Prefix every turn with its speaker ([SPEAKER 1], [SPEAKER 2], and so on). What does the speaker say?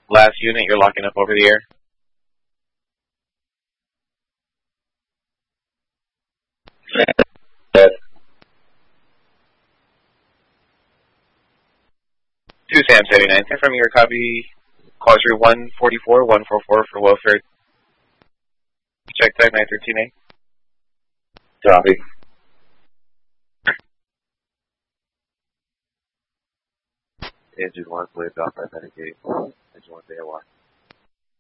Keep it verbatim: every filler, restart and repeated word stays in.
[SPEAKER 1] Last unit, you're locking up over the air.
[SPEAKER 2] Dead.
[SPEAKER 1] Two Sam seventy-nine. From your copy, Quasar one forty-four, one forty-four for welfare. Check tag nine thirteen A.
[SPEAKER 2] Copy.
[SPEAKER 3] Engine one, waved off by Medicaid. Engine one, day one.